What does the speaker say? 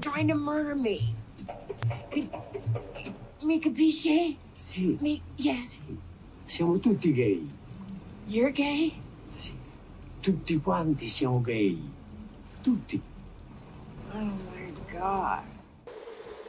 trying to murder me. Mi capisci? Sì. Yes. Sì. Siamo tutti gay. You're gay? Sì. Tutti quanti siamo gay. Tutti. Oh my God.